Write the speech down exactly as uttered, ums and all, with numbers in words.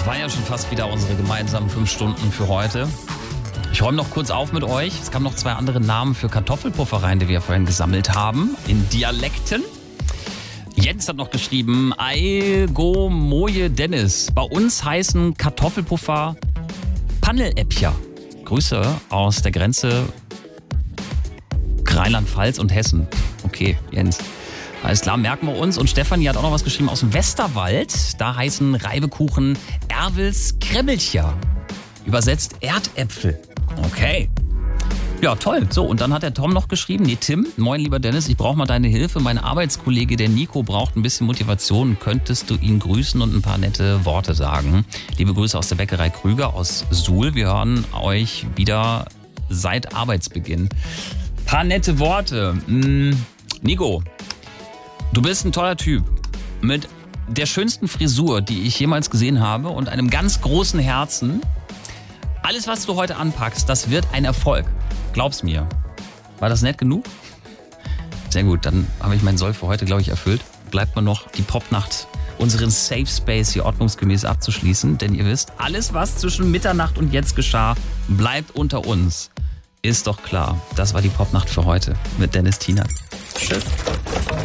Das war ja schon fast wieder unsere gemeinsamen fünf Stunden für heute. Ich räume noch kurz auf mit euch. Es kamen noch zwei andere Namen für Kartoffelpuffer rein, die wir vorhin gesammelt haben, in Dialekten. Jens hat noch geschrieben, Eigo Moje Dennis. Bei uns heißen Kartoffelpuffer Panneläppcher. Grüße aus der Grenze Rheinland-Pfalz und Hessen. Okay, Jens. Alles klar, merken wir uns. Und Stefanie hat auch noch was geschrieben aus dem Westerwald. Da heißen Reibekuchen Erwels Kremmelcher. Übersetzt Erdäpfel. Okay. Ja, toll. So, und dann hat der Tom noch geschrieben, nee, Tim, moin lieber Dennis, ich brauche mal deine Hilfe. Mein Arbeitskollege, der Nico, braucht ein bisschen Motivation. Könntest du ihn grüßen und ein paar nette Worte sagen? Liebe Grüße aus der Bäckerei Krüger aus Suhl. Wir hören euch wieder seit Arbeitsbeginn. Paar nette Worte. Hm, Nico, du bist ein toller Typ mit der schönsten Frisur, die ich jemals gesehen habe und einem ganz großen Herzen. Alles, was du heute anpackst, das wird ein Erfolg. Glaub's mir. War das nett genug? Sehr gut, dann habe ich meinen Soll für heute, glaube ich, erfüllt. Bleibt mir noch die Popnacht, unseren Safe Space hier ordnungsgemäß abzuschließen. Denn ihr wisst, alles, was zwischen Mitternacht und jetzt geschah, bleibt unter uns. Ist doch klar. Das war die Popnacht für heute mit Dennis Tienert. Tschüss.